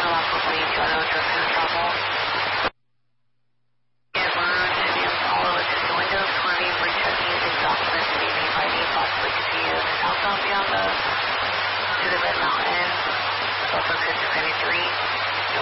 Galapagos Charlie Justin Travel. And we're to be follow assistant windows 20 for checking using documents leaving by the possibly to see the southbound beyond to the Red Mountain, Southwest 693.